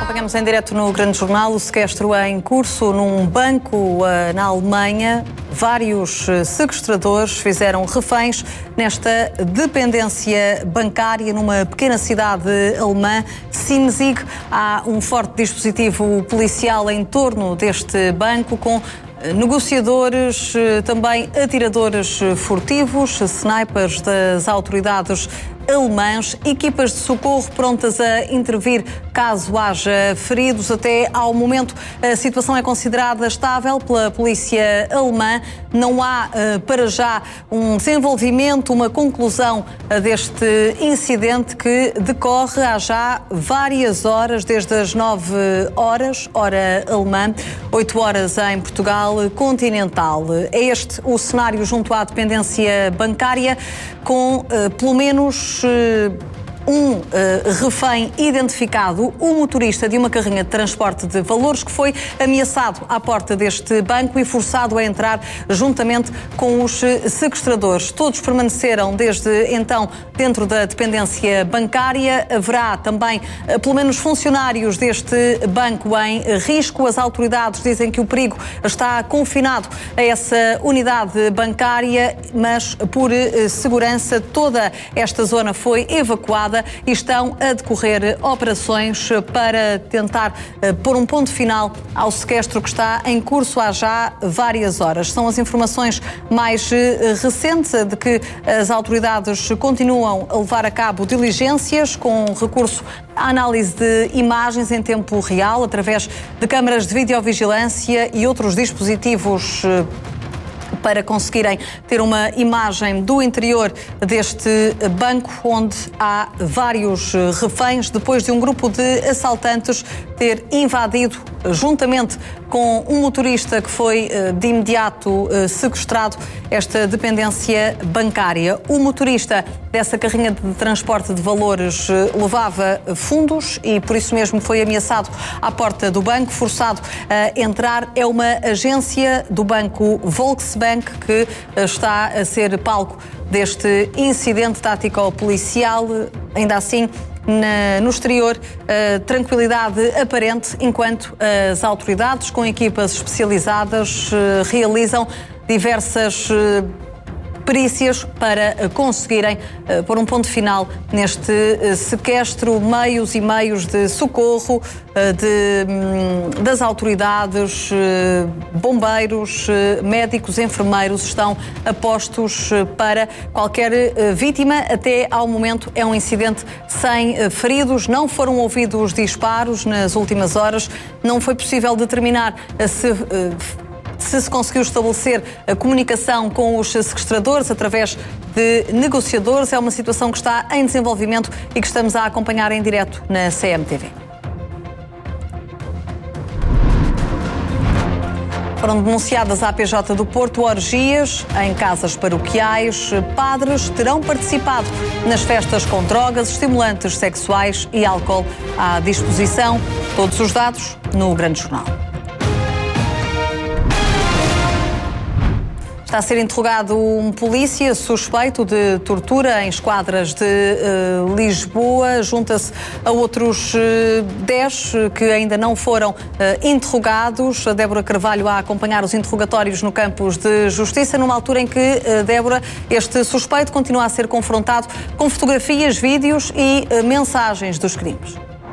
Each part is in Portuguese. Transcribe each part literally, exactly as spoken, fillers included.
Acompanhamos em direto no Grande Jornal o sequestro em curso num banco uh, na Alemanha. Vários uh, sequestradores fizeram reféns nesta dependência bancária numa pequena cidade alemã, Sinzig. Há um forte dispositivo policial em torno deste banco com negociadores, também atiradores furtivos, snipers das autoridades alemãs, equipas de socorro prontas a intervir caso haja feridos. Até ao momento a situação é considerada estável pela polícia alemã. Não há para já um desenvolvimento, uma conclusão deste incidente que decorre há já várias horas, desde as nove horas, hora alemã, oito horas em Portugal continental. É este o cenário junto à dependência bancária, com uh, pelo menos uh, um uh, refém identificado, o motorista de uma carrinha de transporte de valores que foi ameaçado à porta deste banco e forçado a entrar juntamente com os sequestradores. Todos permaneceram desde então dentro da dependência bancária. Haverá também uh, pelo menos funcionários deste banco em risco. As autoridades dizem que o perigo está confinado a essa unidade bancária, mas por uh, segurança toda esta zona foi evacuada e estão a decorrer operações para tentar uh, pôr um ponto final ao sequestro que está em curso há já várias horas. São as informações mais uh, recentes de que as autoridades continuam a levar a cabo diligências com recurso à análise de imagens em tempo real através de câmaras de videovigilância e outros dispositivos uh, para conseguirem ter uma imagem do interior deste banco, onde há vários reféns, depois de um grupo de assaltantes ter invadido, juntamente com um motorista que foi de imediato sequestrado, esta dependência bancária. O motorista dessa carrinha de transporte de valores levava fundos e por isso mesmo foi ameaçado à porta do banco, forçado a entrar. É uma agência do banco Volksbank que está a ser palco deste incidente tático-policial. Ainda assim, Na, no exterior, uh, tranquilidade aparente, enquanto as autoridades, com equipas especializadas, uh, realizam diversas uh, perícias para uh, conseguirem uh, pôr um ponto final neste uh, sequestro. Meios e meios de socorro uh, de, um, das autoridades, uh, bombeiros, uh, médicos, enfermeiros estão apostos uh, para qualquer uh, vítima. Até ao momento é um incidente sem uh, feridos, não foram ouvidos disparos nas últimas horas, não foi possível determinar uh, se... Uh, se se conseguiu estabelecer a comunicação com os sequestradores através de negociadores. É uma situação que está em desenvolvimento e que estamos a acompanhar em direto na C M T V. Foram denunciadas à P J do Porto orgias em casas paroquiais. Padres terão participado nas festas com drogas, estimulantes sexuais e álcool à disposição. Todos os dados no Grande Jornal. Está a ser interrogado um polícia suspeito de tortura em esquadras de uh, Lisboa. Junta-se a outros uh, dez que ainda não foram uh, interrogados. A Débora Carvalho a acompanhar os interrogatórios no Campos de Justiça, numa altura em que, uh, Débora, este suspeito continua a ser confrontado com fotografias, vídeos e uh, mensagens dos crimes.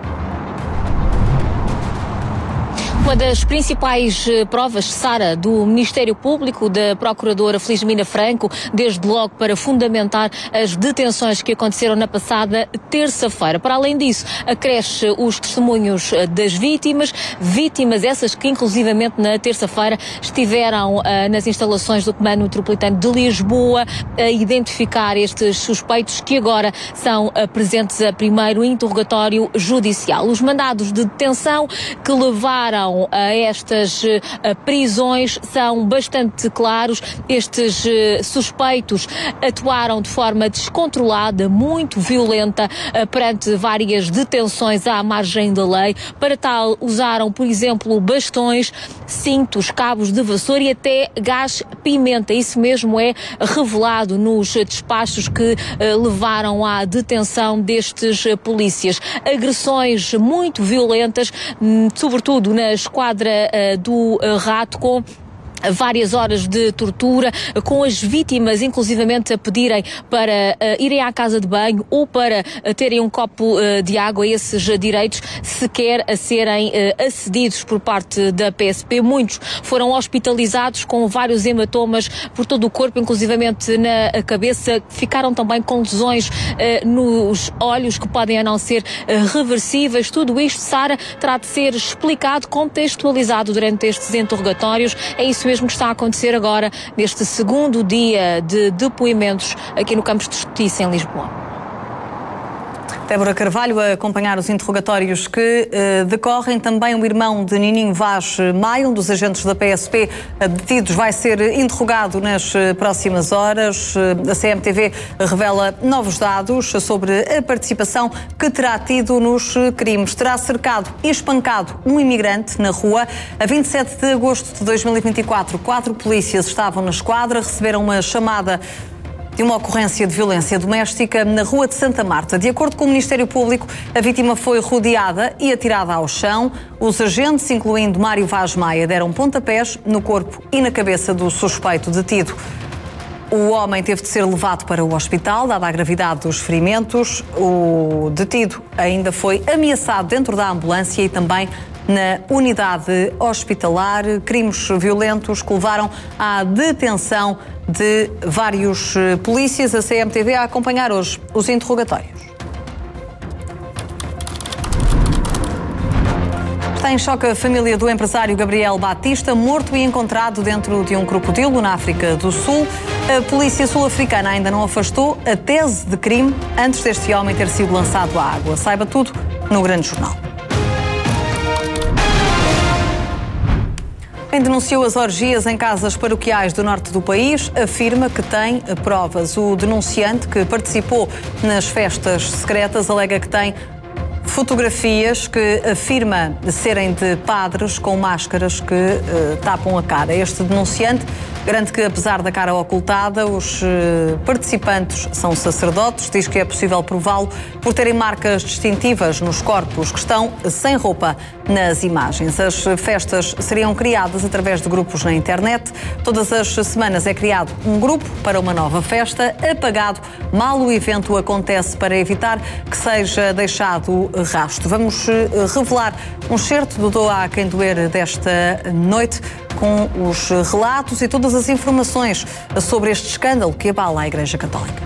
Uma das principais provas, Sara, do Ministério Público, da Procuradora Felizmina Franco, desde logo para fundamentar as detenções que aconteceram na passada terça-feira. Para além disso, acresce os testemunhos das vítimas, vítimas essas que inclusivamente na terça-feira estiveram uh, nas instalações do Comando Metropolitano de Lisboa a identificar estes suspeitos que agora são uh, presentes a primeiro interrogatório judicial. Os mandados de detenção que levaram levam a estas uh, prisões são bastante claros. Estes uh, suspeitos atuaram de forma descontrolada, muito violenta, uh, perante várias detenções à margem da lei. Para tal, usaram, por exemplo, bastões, cintos, cabos de vassoura e até gás-pimenta. Isso mesmo é revelado nos despachos que uh, levaram à detenção destes uh, polícias. Agressões muito violentas, hum, sobretudo na esquadra uh, do uh, Rato, com várias horas de tortura, com as vítimas inclusivamente a pedirem para uh, irem à casa de banho ou para uh, terem um copo uh, de água. Esses direitos sequer a serem uh, acedidos por parte da P S P. Muitos foram hospitalizados com vários hematomas por todo o corpo, inclusivamente na cabeça. Ficaram também com lesões uh, nos olhos que podem a não ser uh, reversíveis. Tudo isto, Sara, terá de ser explicado, contextualizado durante estes interrogatórios. É isso mesmo que está a acontecer agora, neste segundo dia de depoimentos aqui no Campos de Justiça, em Lisboa. Débora Carvalho a acompanhar os interrogatórios que uh, decorrem. Também o irmão de Nininho Vaz Maia, um dos agentes da P S P uh, detidos, vai ser interrogado nas uh, próximas horas. Uh, a C M T V revela novos dados sobre a participação que terá tido nos uh, crimes. Terá cercado e espancado um imigrante na rua. A vinte e sete de agosto de dois mil e vinte e quatro, quatro polícias estavam na esquadra, receberam uma chamada de uma ocorrência de violência doméstica na Rua de Santa Marta. De acordo com o Ministério Público, a vítima foi rodeada e atirada ao chão. Os agentes, incluindo Mário Vaz Maia, deram pontapés no corpo e na cabeça do suspeito detido. O homem teve de ser levado para o hospital, dada a gravidade dos ferimentos. O detido ainda foi ameaçado dentro da ambulância e também na unidade hospitalar. Crimes violentos que levaram à detenção de vários polícias. A C M T V a acompanhar hoje os interrogatórios. Está em choque a família do empresário Gabriel Batista, morto e encontrado dentro de um crocodilo na África do Sul. A polícia sul-africana ainda não afastou a tese de crime antes deste homem ter sido lançado à água. Saiba tudo no Grande Jornal. Quem denunciou as orgias em casas paroquiais do norte do país afirma que tem provas. O denunciante, que participou nas festas secretas, alega que tem fotografias que afirma serem de padres com máscaras que uh, tapam a cara. Este denunciante garante que, apesar da cara ocultada, os uh, participantes são sacerdotes. Diz que é possível prová-lo por terem marcas distintivas nos corpos que estão sem roupa nas imagens. As festas seriam criadas através de grupos na internet. Todas as semanas é criado um grupo para uma nova festa, apagado mal o evento acontece, para evitar que seja deixado rastro. Vamos revelar um excerto do Doa a Quem Doer desta noite, com os relatos e todas as informações sobre este escândalo que abala a Igreja Católica.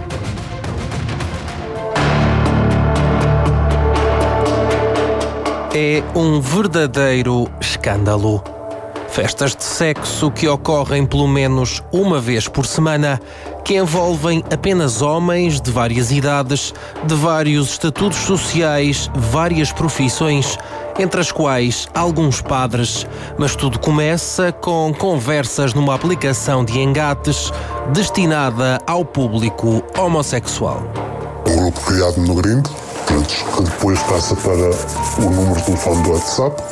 É um verdadeiro escândalo. Festas de sexo que ocorrem pelo menos uma vez por semana, que envolvem apenas homens de várias idades, de vários estatutos sociais, várias profissões, entre as quais alguns padres. Mas tudo começa com conversas numa aplicação de engates destinada ao público homossexual. Um grupo criado no Grindr, que depois passa para o número de telefone do WhatsApp.